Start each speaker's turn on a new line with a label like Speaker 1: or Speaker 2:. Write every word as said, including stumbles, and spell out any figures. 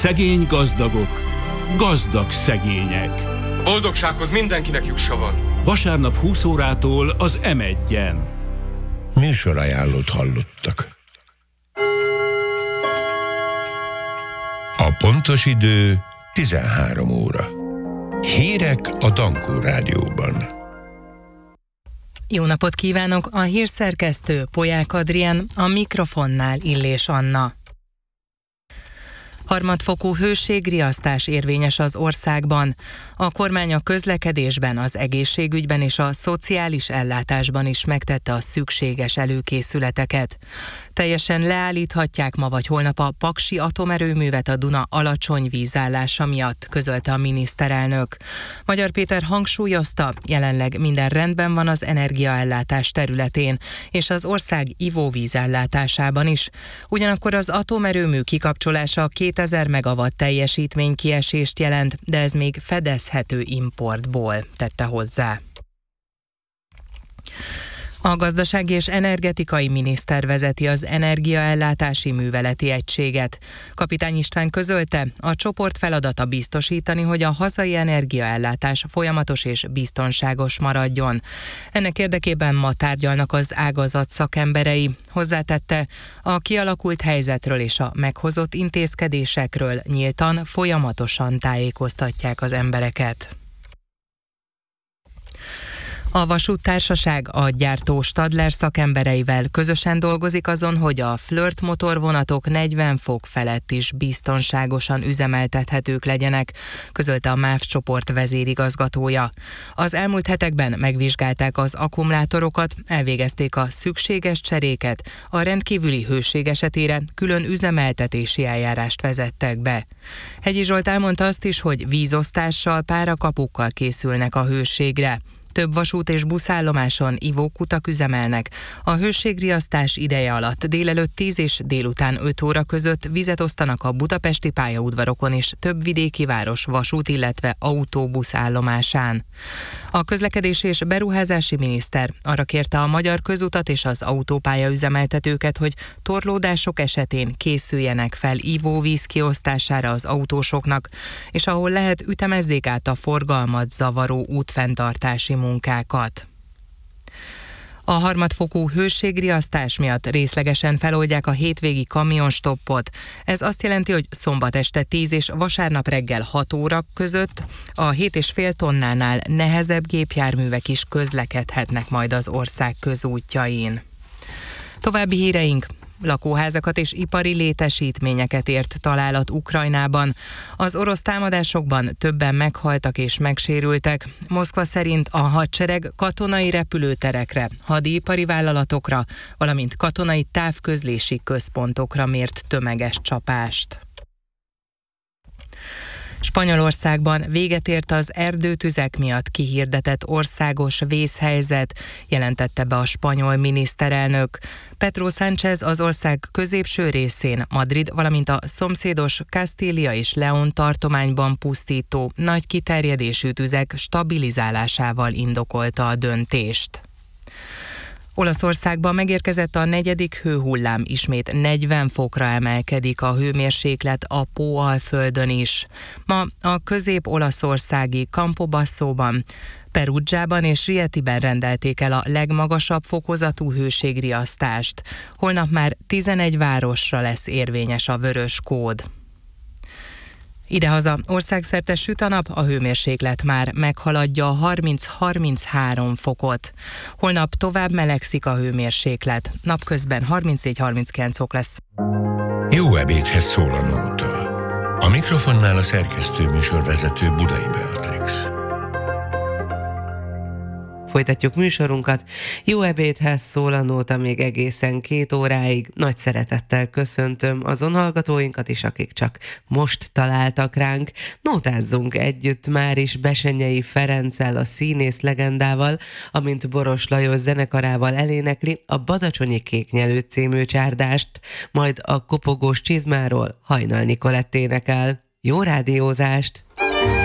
Speaker 1: Szegény gazdagok, gazdag szegények.
Speaker 2: Boldogsághoz mindenkinek jussa van.
Speaker 1: Vasárnap húsz órától az em egyen.
Speaker 3: Műsorajánlót hallottak. A pontos idő tizenhárom óra. Hírek a Dankó Rádióban.
Speaker 4: Jó napot kívánok! A hírszerkesztő Polyák Adrián, a mikrofonnál Illés Anna. Harmadfokú hőségriasztás érvényes az országban. A kormány a közlekedésben, az egészségügyben és a szociális ellátásban is megtette a szükséges előkészületeket. Teljesen leállíthatják ma vagy holnap a paksi atomerőművet a Duna alacsony vízállása miatt, közölte a miniszterelnök. Magyar Péter hangsúlyozta, jelenleg minden rendben van az energiaellátás területén, és az ország ivóvízellátásában is. Ugyanakkor az atomerőmű kikapcsolása kétezer megawatt teljesítmény kiesést jelent, de ez még fedezhető importból, tette hozzá. A gazdasági és energetikai miniszter vezeti az energiaellátási műveleti egységet. Kapitány István közölte, a csoport feladata biztosítani, hogy a hazai energiaellátás folyamatos és biztonságos maradjon. Ennek érdekében ma tárgyalnak az ágazat szakemberei. Hozzátette, a kialakult helyzetről és a meghozott intézkedésekről nyíltan, folyamatosan tájékoztatják az embereket. A vasúttársaság a gyártó Stadler szakembereivel közösen dolgozik azon, hogy a Flirt motorvonatok negyven fok felett is biztonságosan üzemeltethetők legyenek, közölte a MÁV csoport vezérigazgatója. Az elmúlt hetekben megvizsgálták az akkumulátorokat, elvégezték a szükséges cseréket, a rendkívüli hőség esetére külön üzemeltetési eljárást vezettek be. Hegyi Zsolt elmondta azt is, hogy vízosztással, párakapukkal készülnek a hőségre. Több vasút és buszállomáson ivókutak üzemelnek. A hőségriasztás ideje alatt délelőtt tíz és délután öt óra között vizet osztanak a budapesti pályaudvarokon és több vidéki város vasút, illetve autóbusz állomásán. A közlekedési és beruházási miniszter arra kérte a magyar közutat és az autópálya üzemeltetőket, hogy torlódások esetén készüljenek fel ivóvíz kiosztására az autósoknak, és ahol lehet, ütemezzék át a forgalmat zavaró útfenntartási munkákat. A harmadfokú hőségriasztás miatt részlegesen feloldják a hétvégi kamionstoppot. Ez azt jelenti, hogy szombat este tíz és vasárnap reggel hat óra között a hét és fél tonnánál nehezebb gépjárművek is közlekedhetnek majd az ország közútjain. További híreink. Lakóházakat és ipari létesítményeket ért találat Ukrajnában. Az orosz támadásokban többen meghaltak és megsérültek. Moszkva szerint a hadsereg katonai repülőterekre, hadipari vállalatokra, valamint katonai távközlési központokra mért tömeges csapást. Spanyolországban véget ért az erdőtüzek miatt kihirdetett országos vészhelyzet, jelentette be a spanyol miniszterelnök. Pedro Sánchez az ország középső részén, Madrid, valamint a szomszédos Kastília és León tartományban pusztító, nagy kiterjedésű tüzek stabilizálásával indokolta a döntést. Olaszországban megérkezett a negyedik hőhullám, ismét negyven fokra emelkedik a hőmérséklet a Pó-alföldön is. Ma a közép-olaszországi Campobassóban, Perugiában és Rietiben rendelték el a legmagasabb fokozatú hőségriasztást. Holnap már tizenegy városra lesz érvényes a vörös kód. Idehaza országszerte süt a nap, a hőmérséklet már meghaladja a harminc-harminchárom fokot. Holnap tovább melegszik a hőmérséklet, napközben harmincnégy-harminckilenc fok lesz.
Speaker 3: Jó ebédhez szól a nóta. A mikrofonnál a szerkesztő műsorvezető Budai Beatrix.
Speaker 5: Folytatjuk műsorunkat. Jó ebédhez szól a nóta még egészen két óráig. Nagy szeretettel köszöntöm azon hallgatóinkat is, akik csak most találtak ránk. Nótázzunk együtt már is Bessenyei Ferenccel, a színész legendával, amint Boros Lajos zenekarával elénekli a Badacsonyi Kéknyelő című csárdást, majd a Kopogós csizmáról Hajnal Nikolett énekel. Jó rádiózást!